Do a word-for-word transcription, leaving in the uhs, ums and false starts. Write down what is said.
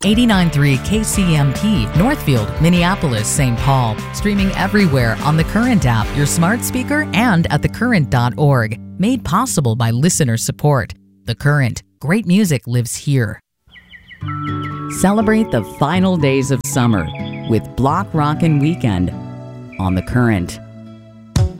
eighty-nine point three K C M P, Northfield, Minneapolis, Saint Paul. Streaming everywhere on the Current app, your smart speaker, and at the current dot org. Made possible by listener support. The Current. Great music lives here. Celebrate the final days of summer with Block Rockin' Weekend on The Current.